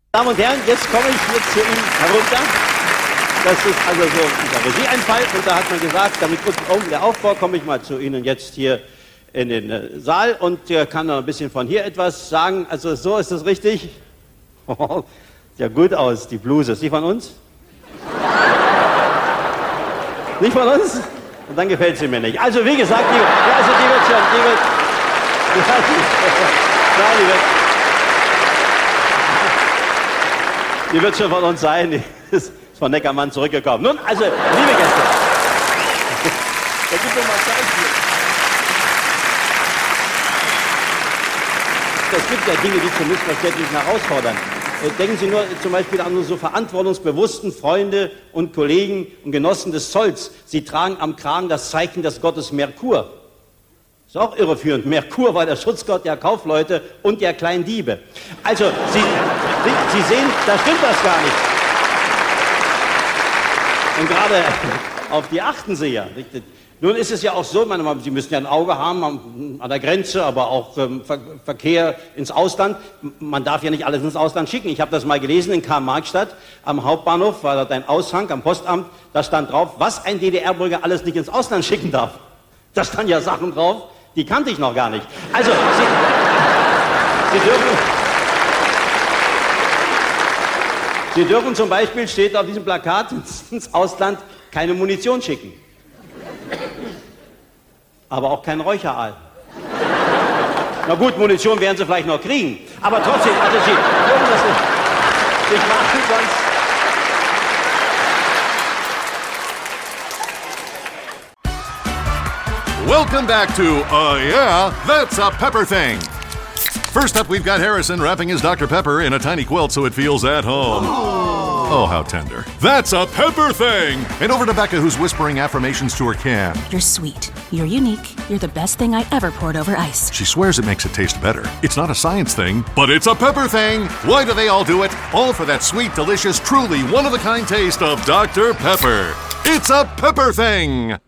Damen und Herren, jetzt komme ich hier zu Ihnen herunter. Das ist also so ein Regieeinfall und da hat man gesagt, damit oben der Aufbau, komme ich mal zu Ihnen jetzt hier in den Saal und kann noch ein bisschen von hier etwas sagen. Also so ist das richtig. Oh, sieht ja gut aus, die Bluse. Ist die von uns? Nicht von uns? Und dann gefällt sie mir nicht. Also wie gesagt, die wird schon, die wird schon von uns sein. Die ist von Neckermann zurückgekommen. Nun, also, liebe Gäste. Da gibt es mal Zeit hier. Es gibt ja Dinge, die zum Missverständnis herausfordern. Denken Sie nur zum Beispiel an unsere so verantwortungsbewussten Freunde und Kollegen und Genossen des Zolls. Sie tragen am Kragen das Zeichen des Gottes Merkur. Ist auch irreführend. Merkur war der Schutzgott der Kaufleute und der kleinen Diebe. Also, Sie sehen, da stimmt das gar nicht. Und gerade auf die Achtenseher. Nun ist es ja auch so, Sie müssen ja ein Auge haben an der Grenze, aber auch Verkehr ins Ausland. Man darf ja nicht alles ins Ausland schicken. Ich habe das mal gelesen in Karl-Marx-Stadt. Am Hauptbahnhof war dort ein Aushang am Postamt. Da stand drauf, was ein DDR-Bürger alles nicht ins Ausland schicken darf. Da standen ja Sachen drauf, die kannte ich noch gar nicht. Also, Sie dürfen zum Beispiel, steht auf diesem Plakat, ins Ausland keine Munition schicken. Aber auch kein Räucheraal. Na gut, Munition werden Sie vielleicht noch kriegen. Aber trotzdem, also Sie dürfen das nicht machen, sonst... Welcome back to Yeah, That's a Pepper Thing. First up, we've got Harrison wrapping his Dr. Pepper in a tiny quilt so it feels at home. Oh, how tender. That's a Pepper Thing! And over to Becca, who's whispering affirmations to her can. You're sweet. You're unique. You're the best thing I ever poured over ice. She swears it makes it taste better. It's not a science thing, but it's a pepper thing. Why do they all do it? All for that sweet, delicious, truly one-of-a-kind taste of Dr. Pepper. It's a Pepper Thing!